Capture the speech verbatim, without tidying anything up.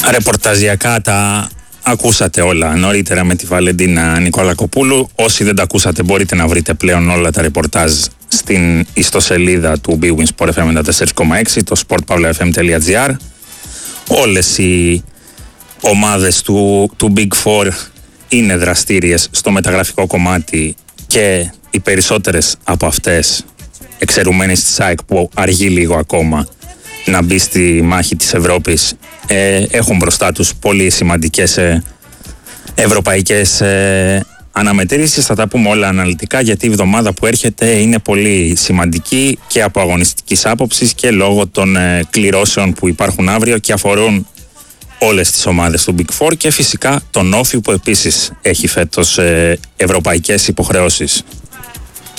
Ρεπορταζιακά τα ακούσατε όλα νωρίτερα με τη Βαλεντίνα Νικολακοπούλου. Όσοι δεν τα ακούσατε μπορείτε να βρείτε πλέον όλα τα ρεπορτάζ στην ιστοσελίδα του Big Win Sport εφ εμ ενενήντα τέσσερα κόμμα έξι, το sport pavla f m τελεία g r. Όλες οι ομάδες του, του Big Four είναι δραστήριες στο μεταγραφικό κομμάτι και οι περισσότερες από αυτές, εξαιρουμένες της ΑΕΚ που αργεί λίγο ακόμα να μπει στη μάχη της Ευρώπης, ε, έχουν μπροστά τους πολύ σημαντικές ε, ευρωπαϊκές ε, αναμετρήσεις. Θα τα πούμε όλα αναλυτικά, γιατί η εβδομάδα που έρχεται είναι πολύ σημαντική και από αγωνιστικής άποψης και λόγω των ε, κληρώσεων που υπάρχουν αύριο και αφορούν όλες τις ομάδες του Big Four και φυσικά τον Όφη που επίσης έχει φέτος ε, ευρωπαϊκές υποχρεώσεις.